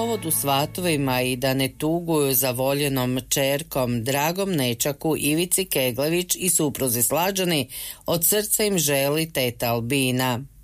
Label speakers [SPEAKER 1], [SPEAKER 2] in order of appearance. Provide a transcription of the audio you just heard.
[SPEAKER 1] povod u svatovima i da ne tuguju za voljenom čerkom dragom nečaku Ivici Keglević i supruzi Slađani, od srca im želi teta Albina.